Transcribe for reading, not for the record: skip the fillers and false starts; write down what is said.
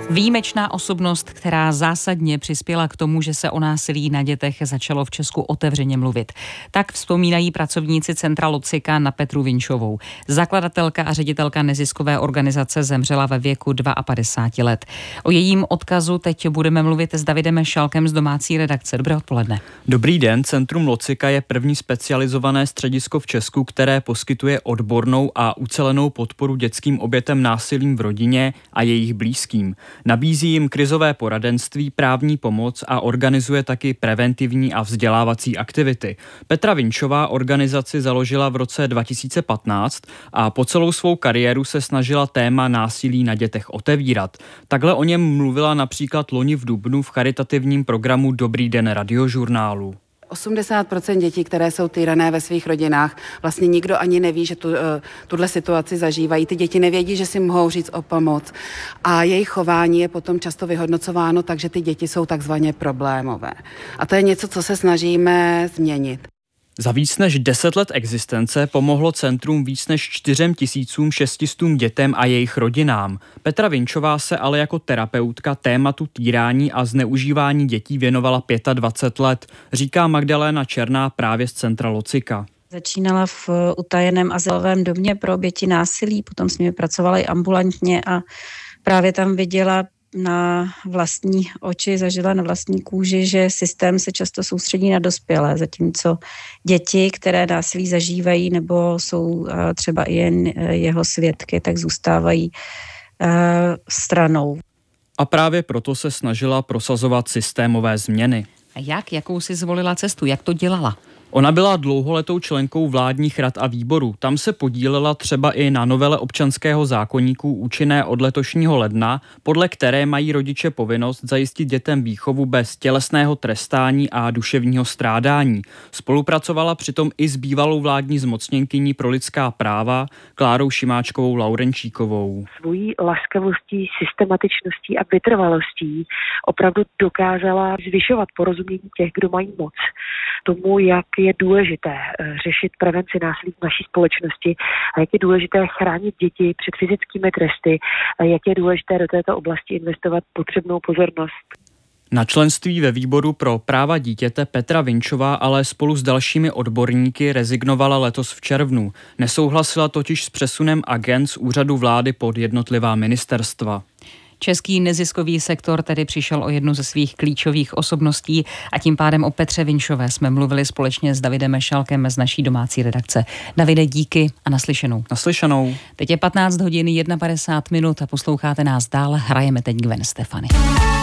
Výjimečná osobnost, která zásadně přispěla k tomu, že se o násilí na dětech začalo v Česku otevřeně mluvit. Tak vzpomínají pracovníci Centra Locika na Petru Vinčovou. Zakladatelka a ředitelka neziskové organizace zemřela ve věku 52 let. O jejím odkazu teď budeme mluvit s Davidem Šalkem z domácí redakce. Dobré odpoledne. Dobrý den, Centrum Locika je první specializované středisko v Česku, které poskytuje odbornou a ucelenou podporu dětským obětem násilím v rodině a jejich blízkým. Nabízí jim krizové poradenství, právní pomoc a organizuje taky preventivní a vzdělávací aktivity. Petra Vinčová organizaci založila v roce 2015 a po celou svou kariéru se snažila téma násilí na dětech otevírat. Takhle o něm mluvila například loni v dubnu v charitativním programu Dobrý den radiožurnálu. 80% dětí, které jsou týrané ve svých rodinách, vlastně nikdo ani neví, že tuhle situaci zažívají. Ty děti nevědí, že si mohou říct o pomoc a jejich chování je potom často vyhodnocováno tak, že ty děti jsou takzvaně problémové. A to je něco, co se snažíme změnit. Za víc než 10 let existence pomohlo centrum víc než 4600 dětem a jejich rodinám. Petra Vinčová se ale jako terapeutka tématu týrání a zneužívání dětí věnovala 25 let, říká Magdalena Černá právě z Centra Locika. Začínala v utajeném azylovém domě pro oběti násilí, potom s nimi pracovala i ambulantně a právě tam viděla na vlastní oči, zažila na vlastní kůži, že systém se často soustředí na dospělé, zatímco děti, které násilí zažívají nebo jsou třeba i jen jeho svědky, tak zůstávají stranou. A právě proto se snažila prosazovat systémové změny. A jakou si zvolila cestu, jak to dělala? Ona byla dlouholetou členkou vládních rad a výborů. Tam se podílela třeba i na novele občanského zákoníku účinné od letošního ledna, podle které mají rodiče povinnost zajistit dětem výchovu bez tělesného trestání a duševního strádání. Spolupracovala přitom i s bývalou vládní zmocněnkyní pro lidská práva Klárou Šimáčkovou Laurenčíkovou. Svojí laskavostí, systematičností a vytrvalostí opravdu dokázala zvyšovat porozumění těch, kdo mají moc. Tomu, jak je důležité řešit prevenci násilí v naší společnosti a jak je důležité chránit děti před fyzickými tresty a jak je důležité do této oblasti investovat potřebnou pozornost. Na členství ve výboru pro práva dítěte Petra Vinčová ale spolu s dalšími odborníky rezignovala letos v červnu. Nesouhlasila totiž s přesunem agend z úřadu vlády pod jednotlivá ministerstva. Český neziskový sektor tedy přišel o jednu ze svých klíčových osobností a tím pádem o Petře Vinčové jsme mluvili společně s Davidem Šalkem z naší domácí redakce. Davide, díky a naslyšenou. Naslyšenou. Teď je 15 hodin 51 a posloucháte nás dál, hrajeme teď Gwen Stefani.